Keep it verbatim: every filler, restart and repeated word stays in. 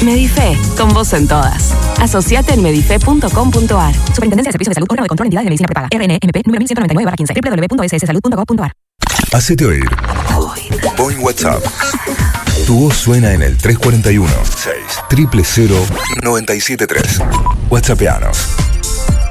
Medife, con vos en todas. Asociate en medife punto com punto ar. Superintendencia de Servicios de Salud, órgano de control, entidades de medicina prepaga. R N M P número mil ciento noventa y nueve barra quince. doble u doble u doble u punto s s salud punto gov punto ar. Hacete oír. O en WhatsApp. Tu voz suena en el tres cuatro uno, seis cero cero cero nueve siete tres. WhatsAppeanos.